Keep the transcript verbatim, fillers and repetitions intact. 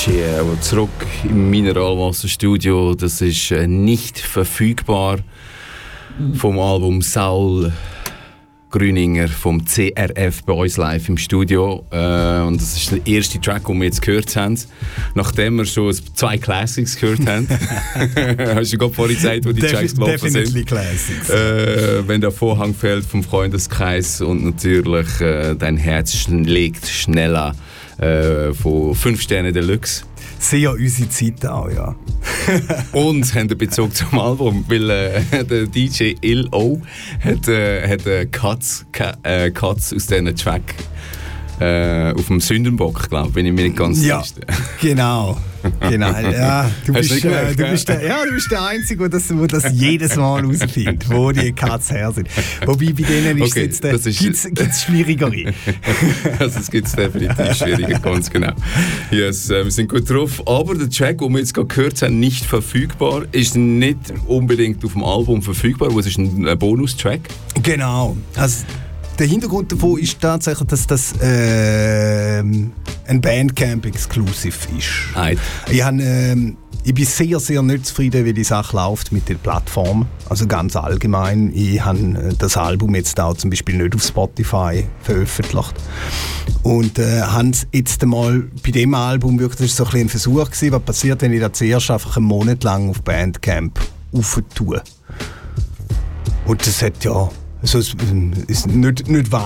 Avicii, zurück im Mineralwasserstudio. Das ist äh, nicht verfügbar vom Album Saul Grüninger vom C R F bei uns live im Studio. Äh, und das ist der erste Track, den wir jetzt gehört haben. Nachdem wir schon zwei Classics gehört haben. Hast du gerade vorhin gesagt, wo die Defi- Tracks gelaufen sind? Definitely Classics. Äh, wenn der Vorhang fällt vom Freundeskreis und natürlich äh, dein Herz schlägt schneller äh, von fünf Sterne Deluxe. Sehr unsere Zeit auch, ja. Und haben den Bezug zum Album, weil äh, der D J L O hat, äh, hat äh, Cuts, äh, Cuts aus diesen Track äh, auf dem Sündenbock, glaube ich, bin ich mir nicht ganz sicher. Ja, genau. Genau, ja, du bist, nicht gemerkt, äh, du bist der, ja, du bist der Einzige, der das, der das jedes Mal herausfindet, wo die Cuts her sind. Wobei bei denen ist okay, es jetzt äh, gibt's, gibt's schwierigere. Also es gibt es definitiv schwieriger, ganz genau. Yes, äh, wir sind gut drauf, aber der Track, den wir jetzt gerade gehört haben, nicht verfügbar, ist nicht unbedingt auf dem Album verfügbar, es ist ein, ein Bonustrack. Genau, also der Hintergrund davon ist tatsächlich, dass das äh, ein Bandcamp-Exclusive ist. Right. Ich, hab, äh, ich bin sehr, sehr nicht zufrieden, wie die Sache läuft mit der Plattform. Also ganz allgemein. Ich habe das Album jetzt auch zum Beispiel nicht auf Spotify veröffentlicht. Und äh, habe jetzt einmal bei dem Album wirklich so ein, ein Versuch gewesen, was passiert, wenn ich das zuerst einfach einen Monat lang auf Bandcamp aufentue. Und das hat ja... Also es ist nicht, nicht